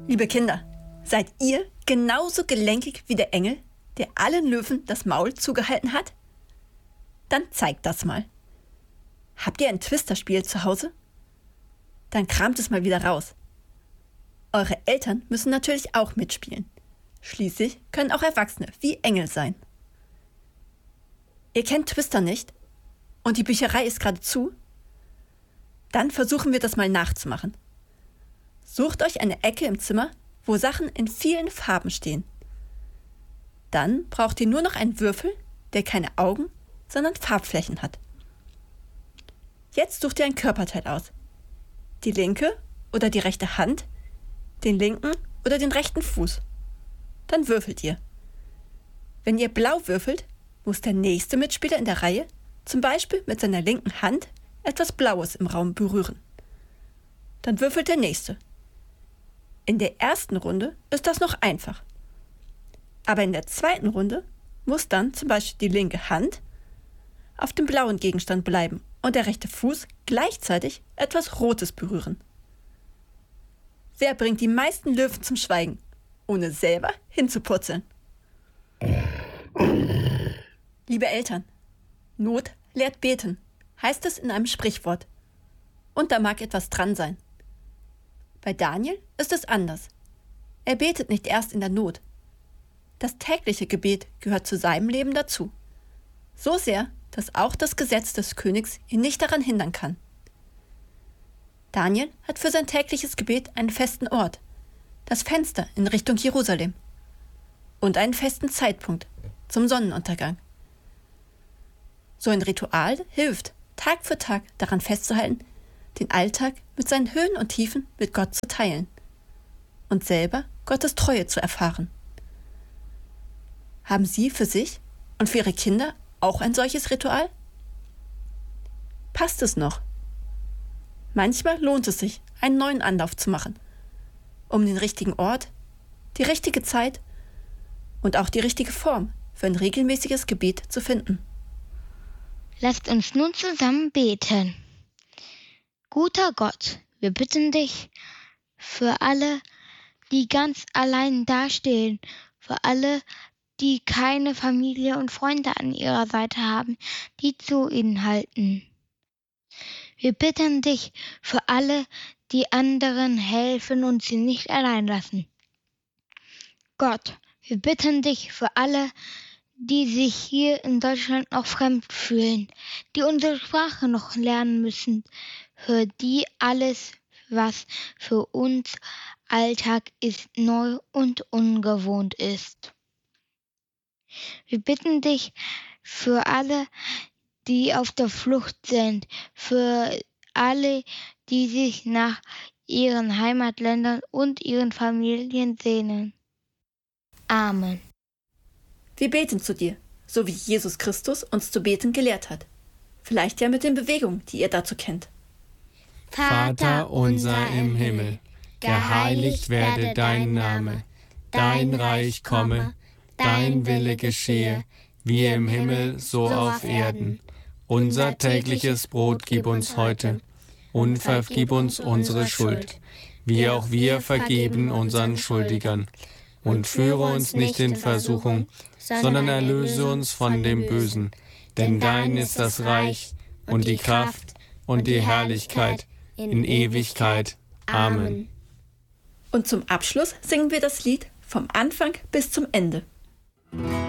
Liebe Kinder, seid ihr genauso gelenkig wie der Engel, der allen Löwen das Maul zugehalten hat? Dann zeigt das mal. Habt ihr ein Twister-Spiel zu Hause? Dann kramt es mal wieder raus. Eure Eltern müssen natürlich auch mitspielen. Schließlich können auch Erwachsene wie Engel sein. Ihr kennt Twister nicht? Und die Bücherei ist gerade zu? Dann versuchen wir das mal nachzumachen. Sucht euch eine Ecke im Zimmer, wo Sachen in vielen Farben stehen. Dann braucht ihr nur noch einen Würfel, der keine Augen, sondern Farbflächen hat. Jetzt sucht ihr ein Körperteil aus. Die linke oder die rechte Hand, den linken oder den rechten Fuß. Dann würfelt ihr. Wenn ihr blau würfelt, muss der nächste Mitspieler in der Reihe zum Beispiel mit seiner linken Hand etwas Blaues im Raum berühren. Dann würfelt der nächste. In der ersten Runde ist das noch einfach. Aber in der zweiten Runde muss dann zum Beispiel die linke Hand auf dem blauen Gegenstand bleiben und der rechte Fuß gleichzeitig etwas Rotes berühren. Wer bringt die meisten Löwen zum Schweigen, ohne selber hinzupurzeln? Liebe Eltern, Not lehrt beten, heißt es in einem Sprichwort. Und da mag etwas dran sein. Bei Daniel ist es anders. Er betet nicht erst in der Not. Das tägliche Gebet gehört zu seinem Leben dazu. So sehr, dass auch das Gesetz des Königs ihn nicht daran hindern kann. Daniel hat für sein tägliches Gebet einen festen Ort, das Fenster in Richtung Jerusalem, und einen festen Zeitpunkt zum Sonnenuntergang. So ein Ritual hilft, Tag für Tag daran festzuhalten, den Alltag mit seinen Höhen und Tiefen mit Gott zu teilen und selber Gottes Treue zu erfahren. Haben Sie für sich und für Ihre Kinder auch ein solches Ritual? Passt es noch? Manchmal lohnt es sich, einen neuen Anlauf zu machen, um den richtigen Ort, die richtige Zeit und auch die richtige Form für ein regelmäßiges Gebet zu finden. Lasst uns nun zusammen beten. Guter Gott, wir bitten dich für alle, die ganz allein dastehen, für alle, die keine Familie und Freunde an ihrer Seite haben, die zu ihnen halten. Wir bitten dich für alle, die anderen helfen und sie nicht allein lassen. Gott, wir bitten dich für alle, die sich hier in Deutschland noch fremd fühlen, die unsere Sprache noch lernen müssen, für die alles, was für uns Alltag ist, neu und ungewohnt ist. Wir bitten dich für alle, die auf der Flucht sind, für alle, die sich nach ihren Heimatländern und ihren Familien sehnen. Amen. Wir beten zu dir, so wie Jesus Christus uns zu beten gelehrt hat. Vielleicht ja mit den Bewegungen, die ihr dazu kennt. Vater unser im Himmel, geheiligt werde dein Name, dein Reich komme, dein Wille geschehe, wie im Himmel, so auf Erden. Unser tägliches Brot gib uns heute und vergib uns unsere Schuld, wie auch wir vergeben unseren Schuldigern. Und führe uns nicht in Versuchung, sondern erlöse uns von dem Bösen. Denn dein ist das Reich und die Kraft und die Herrlichkeit in Ewigkeit. Amen. Und zum Abschluss singen wir das Lied vom Anfang bis zum Ende.